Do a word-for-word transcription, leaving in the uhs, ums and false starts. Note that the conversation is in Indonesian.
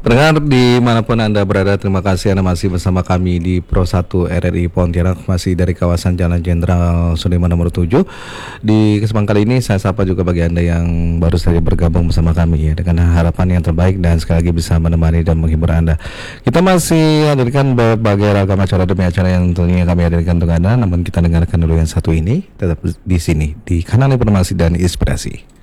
Pendengar dimanapun Anda berada, terima kasih Anda masih bersama kami di Pro satu R R I Pontianak, masih dari kawasan Jalan Jenderal Sudirman nomor tujuh. Di kesempatan kali ini saya sapa juga bagi Anda yang baru saja bergabung bersama kami ya, dengan harapan yang terbaik dan sekali lagi bisa menemani dan menghibur Anda. Kita masih hadirkan berbagai ragam acara demi acara yang tentunya kami hadirkan untuk Anda, namun kita dengarkan dulu yang satu ini, tetap di sini di Kanal Informasi dan Inspirasi.